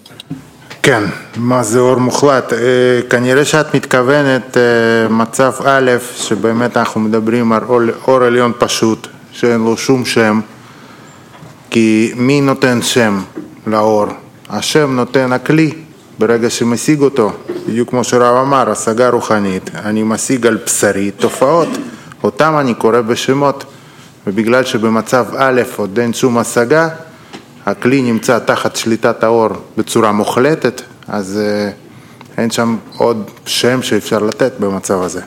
כן, מה זה אור מוחלט? כנראה שאת מתכוונת מצב א', שבאמת אנחנו מדברים על אור עליון פשוט, שאין לו שום שם, כי מי נותן שם לאור? השם נותן הכלי, ברגע שמשיג אותו, בדיוק כמו שרב אמר, השגה רוחנית, אני משיג על בשרי תופעות, אותם אני קורא בשמות, ובגלל שבמצב א' עוד אין שום השגה, הכלי נמצא תחת שליטת האור בצורה מוחלטת, אז אין שם עוד שם שאפשר לתת במצב הזה.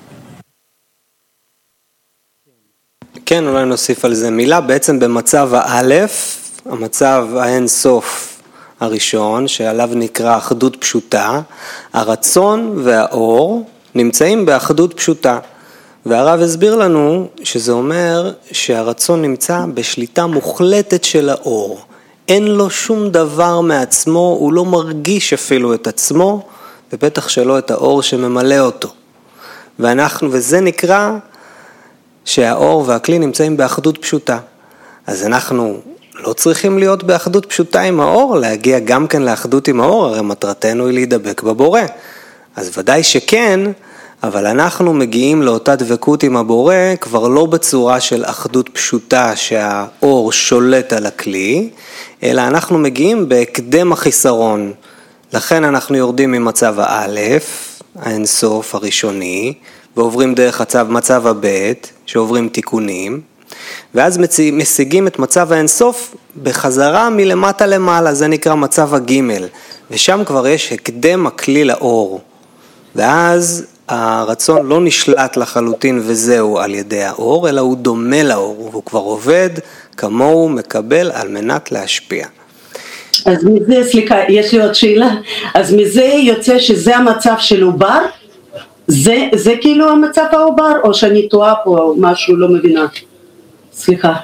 כן, אולי נוסיף על זה מילה. בעצם במצב האלף, המצב האין סוף הראשון, שעליו נקרא אחדות פשוטה, הרצון והאור נמצאים באחדות פשוטה. והרב הסביר לנו שזה אומר שהרצון נמצא בשליטה מוחלטת של האור. אין לו שום דבר מעצמו, הוא לא מרגיש אפילו את עצמו, ובטח שלא את האור שממלא אותו. וזה נקרא שהאור והכלי נמצאים באחדות פשוטה. אז אנחנו לא צריכים להיות באחדות פשוטה עם האור, להגיע גם כן לאחדות עם האור, הרי מטרתנו היא להידבק בבורא. אז ודאי שכן, אבל אנחנו מגיעים לאותה דבקות עם הבורא, כבר לא בצורה של אחדות פשוטה שהאור שולט על הכלי, אלא אנחנו מגיעים בהקדם החיסרון. לכן אנחנו יורדים ממצב האלף, האינסוף הראשוני, ועוברים דרך מצב הבית, שעוברים תיקונים, ואז משיגים את מצב האינסוף בחזרה מלמטה למעלה, זה נקרא מצב הגימל, ושם כבר יש הקדם הכלי לאור, ואז הרצון לא נשלט לחלוטין וזהו על ידי האור, אלא הוא דומה לאור, והוא כבר עובד כמוהו מקבל על מנת להשפיע. אז מזה, סליחה, יש לי עוד שאלה, אז מזה יוצא שזה המצב של עובר? זה כאילו המצב העובר, או שאני טועה פה או משהו, לא מבינה. סליחה.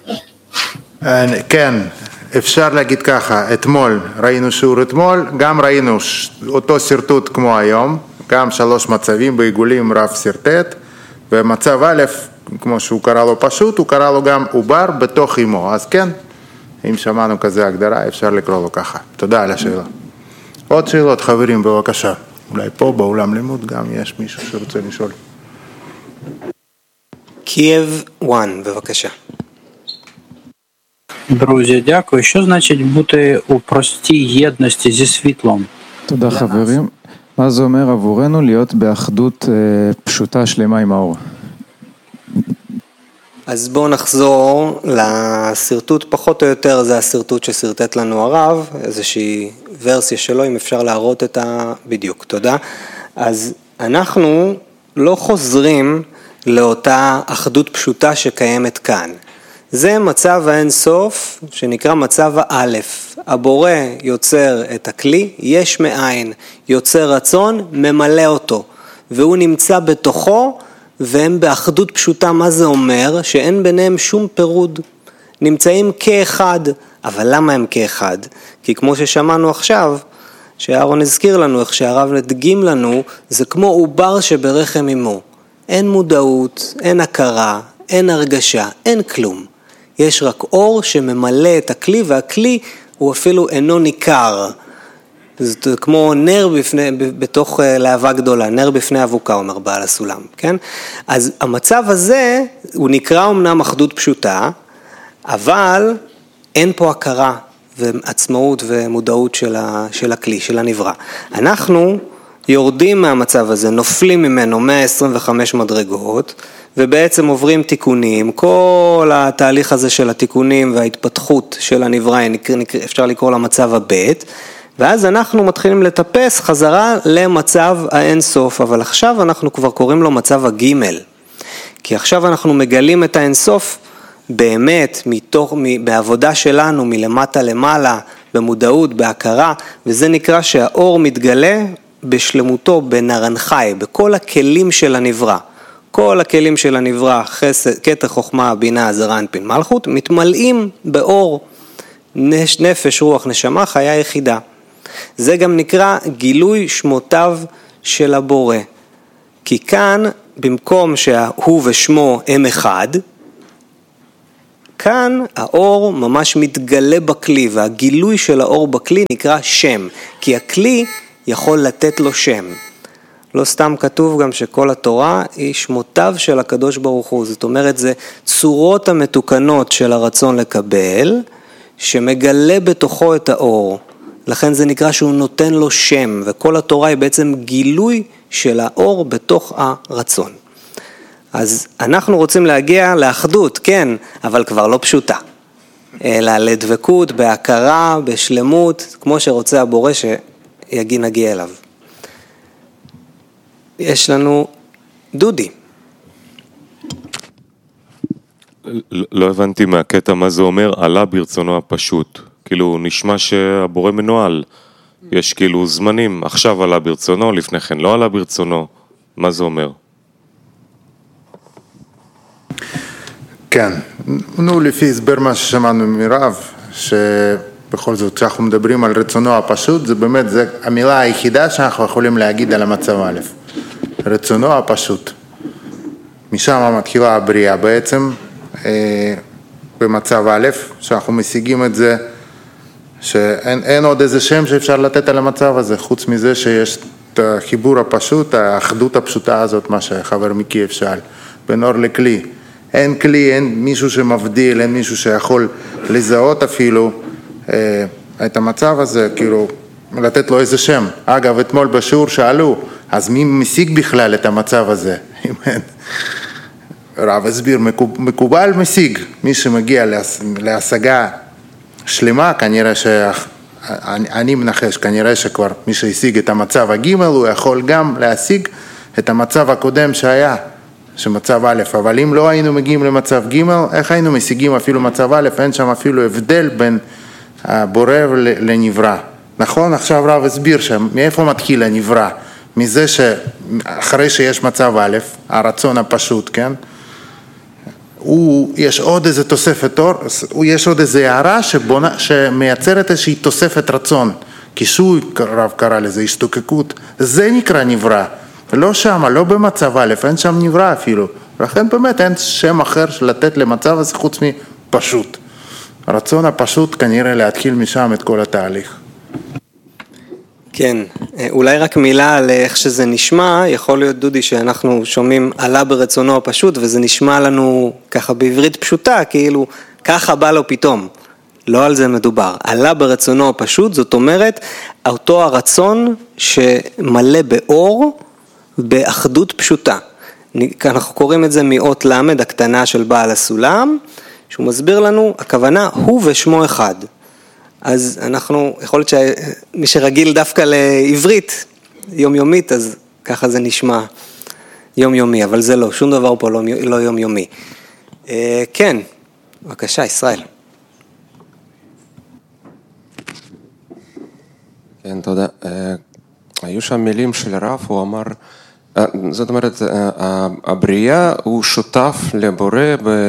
כן, אפשר להגיד ככה, אתמול, ראינו שיעור אתמול, גם ראינו אותו סרטוט כמו היום, גם 3 מצבים בעיגולים רב סרטט, ומצב א', כמו שהוא קרא לו פשוט, הוא קרא לו גם עובר בתוך אמו, אז כן, אם שמענו כזה הגדרה, אפשר לקרוא לו ככה. תודה על השאלה. עוד שאלות, חברים, בבקשה. אולי פה באולם לימוד גם יש מישהו שרוצה לשאול. קייב 1, בבקשה. Друзі, дякую. Що значить бути у простій єдності зі світлом? תודה חברים. מה זה אומר עבורנו להיות באחדות פשוטה שלמה עם האור? אז בואו נחזור לסרטוט, פחות או יותר זה הסרטוט שסרטט לנו הרב, איזושהי ורסיה שלו, אם אפשר להראות את בדיוק, תודה. אז אנחנו לא חוזרים לאותה אחדות פשוטה שקיימת כאן. זה מצב האין סוף שנקרא מצב האלף. הבורא יוצר את הכלי, יש מאין, יוצר רצון, ממלא אותו, והוא נמצא בתוכו, והם באחדות פשוטה. מה זה אומר? שאין ביניהם שום פירוד, נמצאים כאחד. אבל למה הם כאחד? כי כמו ששמענו עכשיו, שאהרון הזכיר לנו, איך שהרב נדגים לנו, זה כמו עובר שברחם אמו. אין מודעות, אין הכרה, אין הרגשה, אין כלום. יש רק אור שממלא את הכלי, והכלי הוא אפילו אינו ניכר. זה כמו נר בתוך להבה גדולה, נר בפני אבוקה, אומר בעל הסולם, כן? אז המצב הזה, הוא נקרא אמנם אחדות פשוטה, אבל אין פה הכרה ועצמאות ומודעות של הכלי, של הנברא. אנחנו יורדים מהמצב הזה, נופלים ממנו 125 מדרגות, ובעצם עוברים תיקונים, כל התהליך הזה של התיקונים וההתפתחות של הנברא, אפשר לקרוא למצב הבית, ואז אנחנו מתחילים לטפס חזרה למצב האין סוף, אבל עכשיו אנחנו כבר קוראים לו מצב הגימל, כי עכשיו אנחנו מגלים את האין סוף באמת בעבודה שלנו מלמטה למעלה, במודעות, בהכרה, וזה נקרא שהאור מתגלה בשלמותו בנרנחי, בכל הכלים של הנברא. כל הכלים של הנברא, חסד, כתר, חוכמה, בינה, זרע, אנפין, מלכות, מתמלאים באור, נפש, רוח, נשמה, חיה יחידה. זה גם נקרא גילוי שמותיו של הבורא. כי כאן, במקום שהוא ושמו הם אחד, כאן האור ממש מתגלה בכלי, והגילוי של האור בכלי נקרא שם, כי הכלי יכול לתת לו שם. לא סתם כתוב גם שכל התורה היא שמותיו של הקדוש ברוך הוא, זאת אומרת זה צורות המתוקנות של הרצון לקבל, שמגלה בתוכו את האור, לכן זה נקרא שהוא נותן לו שם, וכל התורה היא בעצם גילוי של האור בתוך הרצון. אז אנחנו רוצים להגיע לאחדות, כן, אבל כבר לא פשוטה, אלא לדבקות, בהכרה, בשלמות, כמו שרוצה הבורא שנגיע אליו. יש לנו דודי. לא הבנתי מהקטע מה זה אומר, עלה ברצונו הפשוט. כאילו נשמע שהבורא מנועל. יש כאילו זמנים, עכשיו עלה ברצונו, לפני כן לא עלה ברצונו. מה זה אומר? כן, לפי הסבר מה ששמענו מרב, שבכל זאת שאנחנו מדברים על רצונו הפשוט, זה באמת, זה המילה היחידה שאנחנו יכולים להגיד על המצב א', רצונו הפשוט. משם מתחילה הבריאה בעצם, במצב א', שאנחנו משיגים את זה, שאין עוד איזה שם שאפשר לתת על המצב הזה, חוץ מזה שיש את החיבור הפשוט, האחדות הפשוטה הזאת, מה שחבר מיקי שאל, בין אור לכלי. אין כלי, אין מישהו שמבדיל, אין מישהו שיכול לזהות אפילו את המצב הזה, כאילו לתת לו איזה שם. אגב, אתמול בשיעור שאלו, אז מי משיג בכלל את המצב הזה? רב הסביר, מקובל משיג, מי שמגיע להשגה שלמה, כנראה אני מנחש, כנראה שכבר מי שהשיג את המצב הג' הוא יכול גם להשיג את המצב הקודם שהיה, שמצב א', אבל אם לא היינו מגיעים למצב ג', איך היינו משיגים אפילו מצב א', אין שם אפילו הבדל בין הבורא לנברא. נכון? עכשיו רב הסביר שם, מאיפה מתחיל הנברא? מזה שאחרי שיש מצב א', הרצון הפשוט, כן? יש עוד איזה תוספת אור, יש עוד איזה הערה שמייצרת איזושהי תוספת רצון, כיסוי רב קרא לזה, השתוקקות, זה נקרא נברא, לא שם, לא במצב א', אין שם נברא אפילו, לכן באמת אין שם אחר לתת למצב הזה חוץ מפשוט. הרצון הפשוט כנראה להתחיל משם את כל התהליך. כן, אולי רק מילה על איך שזה נשמע, יכול להיות דודי שאנחנו שומעים עלה ברצונו הפשוט, וזה נשמע לנו ככה בעברית פשוטה, כאילו ככה בא לו פתאום, לא על זה מדובר, עלה ברצונו הפשוט, זאת אומרת, אותו הרצון שמלא באור, באחדות פשוטה, אנחנו קוראים את זה מאות למד הקטנה של בעל הסולם, שהוא מסביר לנו, הכוונה הוא ושמו אחד, אז אנחנו, יכול להיות שמי שרגיל דווקא לעברית יומיומית, אז ככה זה נשמע יומיומי, אבל זה לא, שום דבר פה לא יומיומי. כן, בבקשה, ישראל. כן, תודה. היו שם מילים של הרב, הוא אמר, זאת אומרת, הבריאה הוא שותף לבורא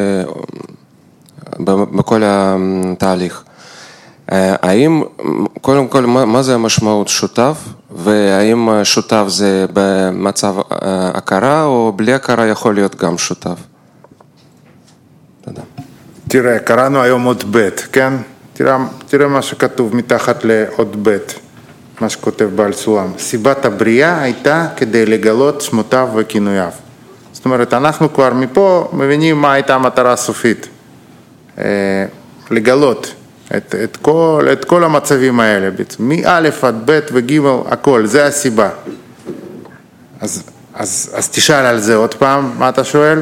בכל התהליך. האם, קודם כל, מה זה המשמעות שותף, והאם שותף זה במצב הכרה, או בלי הכרה יכול להיות גם שותף? תודה. תראה, קראנו היום עוד ב', כן? תראה מה שכתוב מתחת לעוד ב', מה שכותב בעל סולם. סיבת הבריאה הייתה כדי לגלות שמותיו וכינוייו. זאת אומרת, אנחנו כבר מפה מבינים מה הייתה המטרה הסופית. לגלות. את כל המצבים האלה, מא' עד ב' וג' הכל, זה הסיבה. אז תשאל על זה עוד פעם, מה אתה שואל?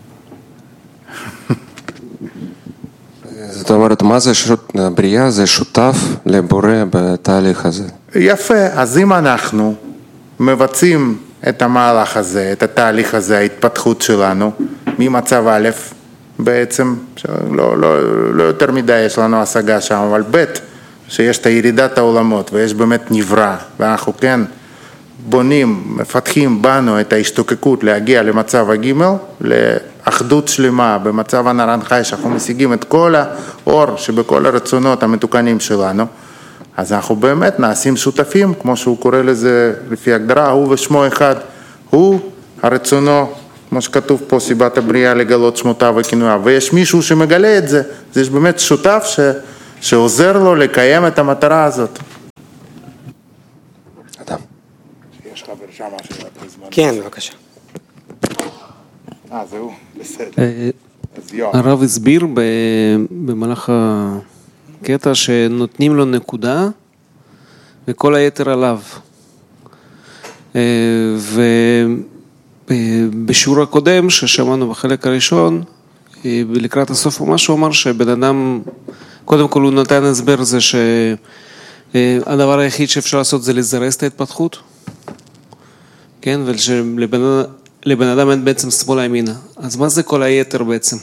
זאת אומרת, מה זה בריאה? זה שותף לבורא בתהליך הזה. יפה, אז אם אנחנו מבצעים את המהלך הזה, את התהליך הזה, ההתפתחות שלנו, ממצב א', בעצם, לא יותר מדי יש לנו השגה שם, אבל ב' שיש את הירידת העולמות ויש באמת נברא, ואנחנו כן בונים, מפתחים בנו את ההשתוקקות להגיע למצב הג' לאחדות שלמה במצב הנרן חי, שאנחנו משיגים את כל האור שבכל הרצונות המתוקנים שלנו, אז אנחנו באמת נעשים שותפים, כמו שהוא קורא לזה לפי הגדרה, הוא ושמו אחד, הוא הרצונו, כמו שכתוב פה, סיבת הבריאה לגלות שמותיו וכינוייו, ויש מישהו שמגלה את זה, יש באמת שותף שעוזר לו לקיים את המטרה הזאת. אדם. יש חבר שם שאלה בזמן. כן, בבקשה. זהו, בסדר. אז יואב. הרב הסביר במהלך הקטע שנותנים לו נקודה וכל היתר עליו. ובשיעור הקודם ששמענו בחלק הראשון, לקראת הסוף ממש הוא אמר שבן אדם, קודם כל הוא נתן הסבר זה שהדבר היחיד שאפשר לעשות זה לזרז את ההתפתחות, כן, ולבן אדם אין בעצם שמאלה ימינה. אז מה זה כל היתר בעצם?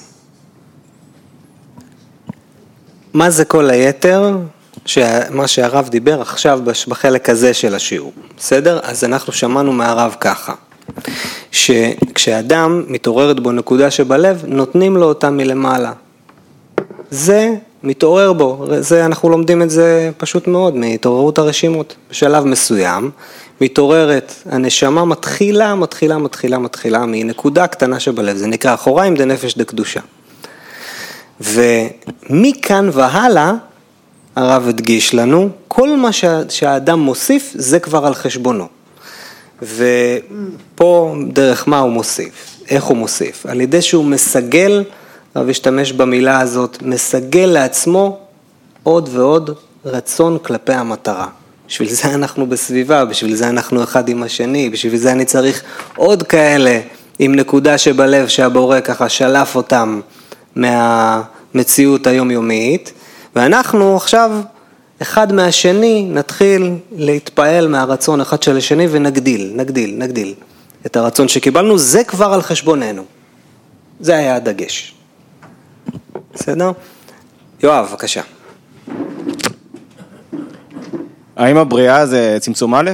מה זה כל היתר? מה שהרב דיבר עכשיו בחלק הזה של השיעור, בסדר? אז אנחנו שמענו מהרב ככה, שכשאדם מתעוררת בו נקודה שבלב, נותנים לו אותה מלמעלה. זה מתעורר בו, זה אנחנו לומדים את זה פשוט מאוד, מהתעוררות הרשימות. בשלב מסוים, מתעוררת, הנשמה מתחילה מנקודה קטנה שבלב, זה נקרא אחוריים דנפש דקדושה. ומכאן והלאה, הרב הדגיש לנו, כל מה שהאדם מוסיף, זה כבר על חשבונו. ופה דרך מה הוא מוסיף? איך הוא מוסיף? על ידי שהוא מסגל, הרב השתמש במילה הזאת, מסגל לעצמו עוד ועוד רצון כלפי המטרה. בשביל זה אנחנו בסביבה, בשביל זה אנחנו אחד עם השני, בשביל זה אני צריך עוד כאלה עם נקודה שבלב שהבורא ככה שלף אותם מהמציאות היומיומית, ואנחנו עכשיו אחד מהשני נתחיל להתפעל מהרצון אחד של השני ונגדיל את הרצון שקיבלנו, זה כבר על חשבוננו. זה היה הדגש. בסדר? יואב, בבקשה. האם הבריאה זה צמצום א'?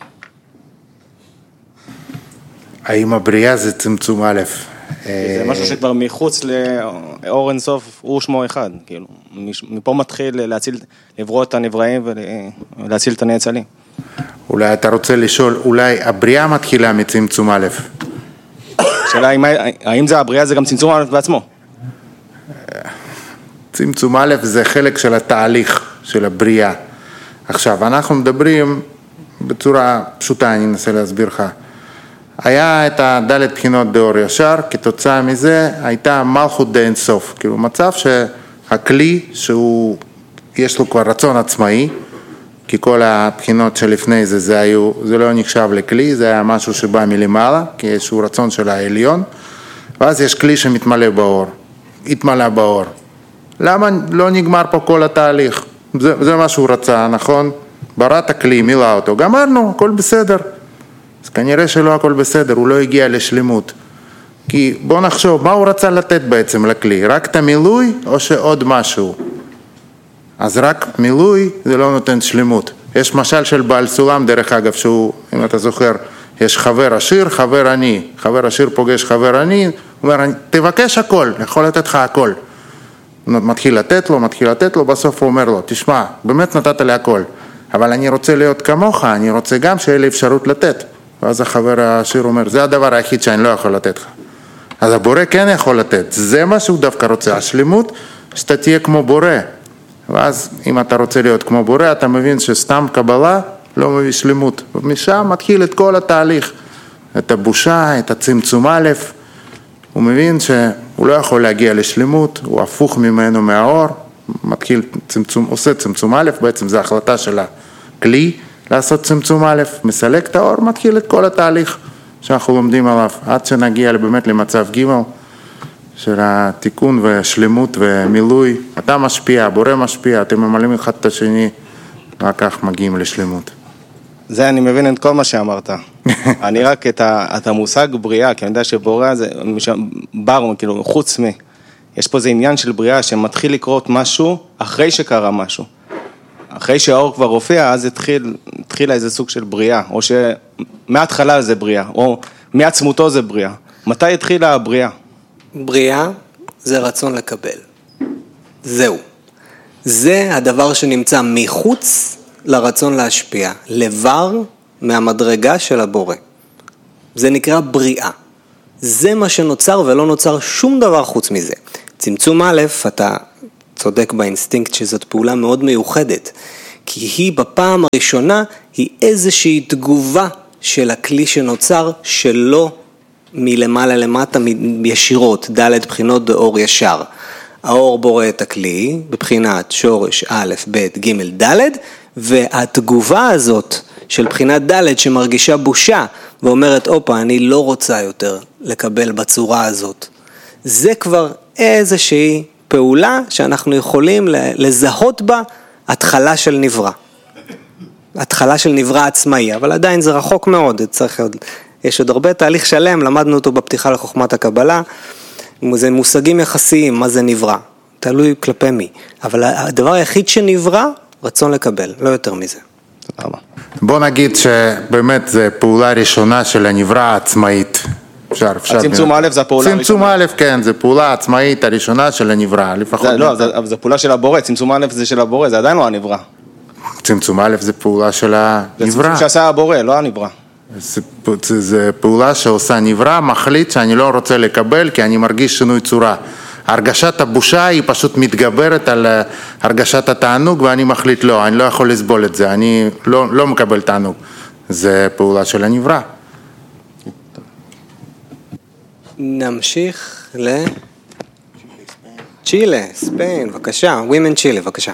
האם הבריאה זה צמצום א'? זה משהו שכבר מחוץ לאור אינסוף הוא שמו אחד, כאילו, מפה מתחיל לברוא את הנבראים ולהציל את הנאצלים. אולי אתה רוצה לשאול, אולי הבריאה מתחילה מצמצום א'? השאלה האם זה הבריאה זה גם צמצום א' בעצמו? צמצום א' זה חלק של התהליך של הבריאה. עכשיו, אנחנו מדברים בצורה פשוטה, אני אנסה להסביר לך. היה את הדלת בחינות דאור ישר, כתוצאה מזה הייתה מלכות די אינסוף, כאילו מצב שהכלי שהוא, יש לו כבר רצון עצמאי, כי כל הבחינות שלפני זה, זה לא נחשב לכלי, זה היה משהו שבא מלמעלה, כי יש הוא רצון של העליון, ואז יש כלי שמתמלא באור, התמלא באור. למה לא נגמר פה כל התהליך? זה מה שהוא רצה, נכון? בראת הכלי, מילא אותו, גמרנו, הכל בסדר. אז כנראה שלא הכל בסדר, הוא לא הגיע לשלמות. כי בוא נחשוב, מה הוא רצה לתת בעצם לכלי? רק את המילוי או שעוד משהו? אז רק מילוי זה לא נותן שלמות. יש משל של בעל סולם, דרך אגב, שהוא, אם אתה זוכר, יש חבר עשיר, חבר עני. חבר עשיר פוגש חבר עני, הוא אומר, תבקש הכל, יכול לתת לך הכל. הוא מתחיל לתת לו, בסוף הוא אומר לו, תשמע, באמת נתת לי הכל, אבל אני רוצה להיות כמוך, אני רוצה גם שיהיה לי אפשרות לתת. ואז החבר העשיר אומר, זה הדבר היחיד שאני לא יכול לתת לך. אז הבורא כן יכול לתת, זה מה שהוא דווקא רוצה, השלמות, שאתה תהיה כמו בורא. ואז אם אתה רוצה להיות כמו בורא, אתה מבין שסתם קבלה לא מביא שלמות. ומשם מתחיל את כל התהליך, את הבושה, את הצמצום א', הוא מבין שהוא לא יכול להגיע לשלמות, הוא הפוך ממנו מהאור, מתחיל צמצום, עושה צמצום א', בעצם זו החלטה של הכלי לעשות צמצום א', מסלק את האור, מתחיל את כל התהליך שאנחנו לומדים עליו, עד שנגיע באמת למצב ג' של התיקון והשלמות ומילוי. אתה משפיע, הבורא משפיע, אתם ממלאים אחד את השני, רק כך מגיעים לשלמות. זה אני מבין את כל מה שאמרת. אני רק את המושג בריאה, כי אני יודע שבורא זה בר, כאילו חוץ מי. יש פה זה עניין של בריאה לקרות משהו אחרי שקרה משהו. אחרי שהאור כבר הופיע, אז התחילה איזה סוג של בריאה, או שמההתחלה זה בריאה, או מעצמותו זה בריאה. מתי התחילה הבריאה? בריאה זה רצון לקבל. זהו. זה הדבר שנמצא מחוץ לרצון להשפיע, לבר מהמדרגה של הבורא. זה נקרא בריאה. זה מה שנוצר ולא נוצר שום דבר חוץ מזה. צמצום א', אתה צודק באינסטינקט שזאת פעולה מאוד מיוחדת, כי היא בפעם הראשונה היא איזושהי תגובה של הכלי שנוצר שלא מלמעלה למטה ישירות, ד' בחינות באור ישר. האור בורא את הכלי בבחינת שורש א', ב', ג', ד', והתגובה הזאת של בחינת ד' שמרגישה בושה ואומרת, אופה, אני לא רוצה יותר לקבל בצורה הזאת. זה כבר איזושהי פעולה שאנחנו יכולים לזהות בה התחלה של נברא. התחלה של נברא עצמאי, אבל עדיין זה רחוק מאוד, יש עוד הרבה תהליך שלם, למדנו אותו בפתיחה לחוכמת הקבלה, זה מושגים יחסיים, מה זה נברא, תלוי כלפי מי, אבל הדבר היחיד שנברא, רצון לקבל, לא יותר מזה. תודה רבה. בוא נגיד שבאמת זה פעולה ראשונה של הנברא העצמאית. צמצום א' זה הפעולה הראשונה. צמצום א', כן, זה פעולה עצמאית הראשונה של הנברא, לפחות. לא, אבל זה פעולה של הבורא, צמצום א' זה של הבורא, זה עדיין לא הנברא. צמצום א' זה פעולה של הנברא. זה צמצום שעשה הבורא, לא הנברא. זה פעולה שעושה נברא, מחליט שאני לא רוצה לקבל כי אני מרגיש שינוי צורה. הרגשת הבושה היא פשוט מתגברת על הרגשת התענוג ואני מחליט לא, אני לא יכול לסבול את זה, אני לא מקבל תענוג. זה פעולה של הנברא. נמשיך צ'ילה, ספיין, בבקשה, Women צ'ילה, בבקשה.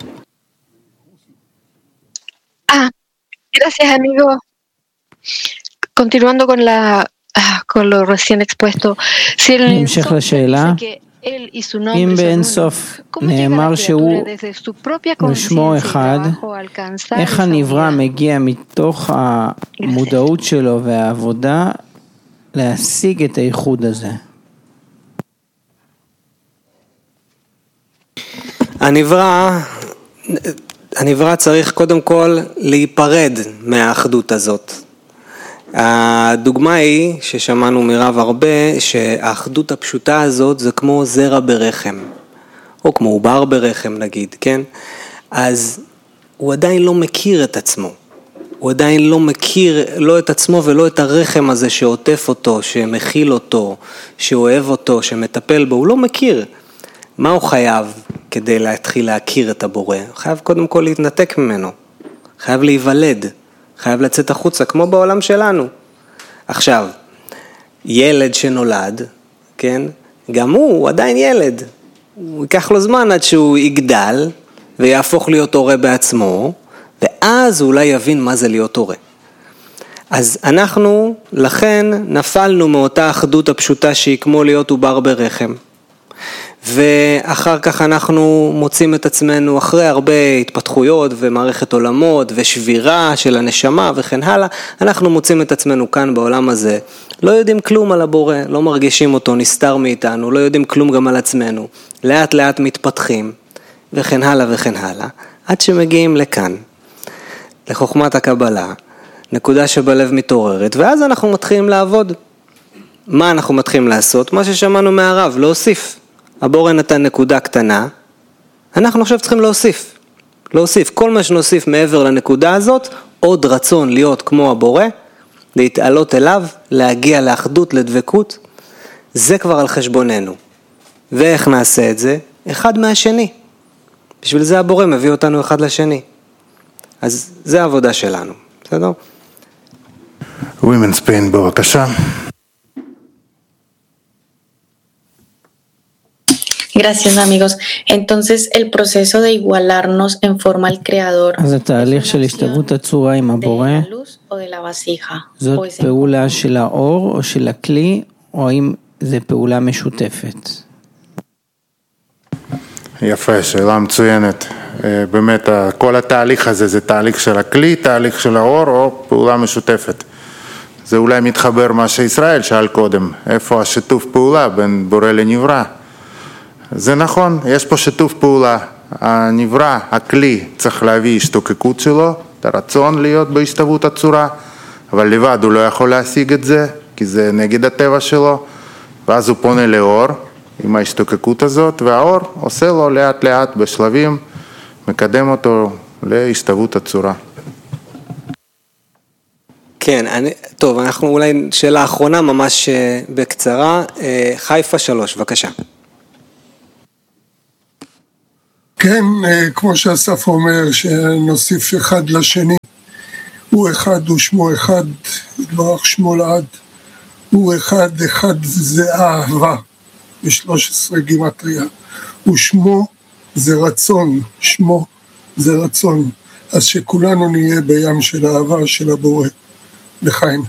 Gracias, amigo. Continuando con lo recién expuesto, si el נמשך לשאלה, אם באין סוף נאמר שהוא ושמו אחד, איך הנברא מגיע מתוך המודעות שלו והעבודה להשיג את הייחוד הזה? הנברא צריך קודם כל להיפרד מהאחדות הזאת. הדוגמה היא ששמענו מרב הרבה שהאחדות הפשוטה הזאת זה כמו זרע ברחם או כמו עובר ברחם נגיד, כן? אז הוא עדיין לא מכיר את עצמו, הוא עדיין לא מכיר לא את עצמו ולא את הרחם הזה שעוטף אותו, שמכיל אותו, שאוהב אותו, שמטפל בו, הוא לא מכיר. מה הוא חייב כדי להתחיל להכיר את הבורא? הוא חייב קודם כל להתנתק ממנו, חייב להיוולד, חייב לצאת החוצה, כמו בעולם שלנו. עכשיו, ילד שנולד, כן? גם הוא עדיין ילד. הוא ייקח לו זמן עד שהוא יגדל ויהפוך להיות הורה בעצמו, ואז הוא אולי יבין מה זה להיות הורה. אז אנחנו, לכן, נפלנו מאותה אחדות הפשוטה שהיא כמו להיות עובר ברחם. ואחר כך אנחנו מוצאים את עצמנו אחרי הרבה התפתחויות ומערכת עולמות ושבירה של הנשמה וכן הלאה, אנחנו מוצאים את עצמנו כאן בעולם הזה, לא יודעים כלום על הבורא, לא מרגישים אותו, נסתר מאיתנו, לא יודעים כלום גם על עצמנו, לאט לאט מתפתחים וכן הלאה וכן הלאה, עד שמגיעים לכאן, לחוכמת הקבלה, נקודה שבלב מתעוררת, ואז אנחנו מתחילים לעבוד. מה אנחנו מתחילים לעשות? מה ששמענו מהרב, להוסיף. הבורא נתן נקודה קטנה, אנחנו עכשיו צריכים להוסיף, כל מה שנוסיף מעבר לנקודה הזאת, עוד רצון להיות כמו הבורא, להתעלות אליו, להגיע לאחדות, לדבקות, זה כבר על חשבוננו. ואיך נעשה את זה? אחד מהשני. בשביל זה הבורא מביא אותנו אחד לשני. אז זה העבודה שלנו, בסדר? Women Spain, בבקשה. Gracias, amigos. Entonces, el proceso de igualarnos en forma al creador אז התהליך של השתוות הצורה עם הבורא, זאת פעולה של האור או של הכלי, או האם זה פעולה משותפת? יפה, שאלה מצוינת. באמת, כל התהליך הזה זה תהליך של הכלי, תהליך של האור או פעולה משותפת. זה אולי מתחבר מה שישראל שאל קודם, איפה השיתוף פעולה בין בורא לנברא. זה נכון, יש פה שיתוף פעולה, הנברא, הכלי, צריך להביא השתוקקות שלו, את הרצון להיות בהשתוות הצורה, אבל לבד הוא לא יכול להשיג את זה, כי זה נגד הטבע שלו, ואז הוא פונה לאור עם ההשתוקקות הזאת, והאור עושה לו לאט לאט בשלבים, מקדם אותו להשתוות הצורה. כן, טוב, אנחנו אולי שאלה אחרונה ממש בקצרה, חיפה 3, בבקשה. כן, כמו שאסף אומר, שנוסיף אחד לשני, הוא אחד ושמו אחד, יתברך שמו לעד, הוא אחד, אחד זה אהבה, ב-13 גימטריה, ושמו זה רצון, שמו זה רצון, אז שכולנו נהיה בים של אהבה של הבורא. לחיים.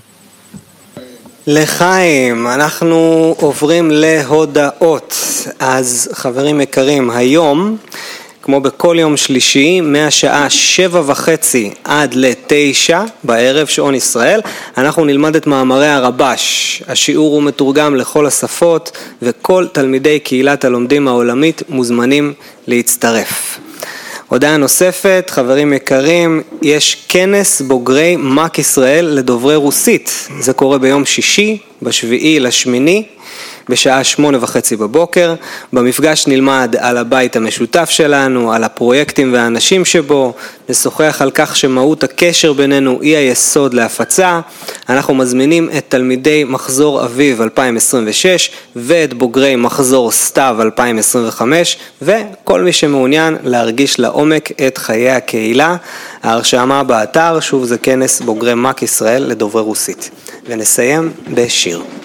לחיים, אנחנו עוברים להודעות. אז חברים יקרים, היום, כמו בכל יום שלישי, מהשעה 7:30 עד ל-9 בערב, שעון ישראל, אנחנו נלמד את מאמרי הרבש. השיעור הוא מתורגם לכל השפות, וכל תלמידי קהילת הלומדים העולמית מוזמנים להצטרף. הודעה נוספת, חברים יקרים, יש כנס בוגרי מק ישראל לדוברי רוסית. זה קורה ביום שישי, ב7/8, בשעה 8:30 בבוקר. במפגש נלמד על הבית המשותף שלנו, על הפרויקטים והאנשים שבו, נשוחח על כך שמהות הקשר בינינו היא היסוד להפצה. אנחנו מזמינים את תלמידי מחזור אביב 2026 ואת בוגרי מחזור סתיו 2025 וכל מי שמעוניין להרגיש לעומק את חיי הקהילה. ההרשמה באתר, שוב זה כנס בוגרי מק ישראל לדוברי רוסית. ונסיים בשיר.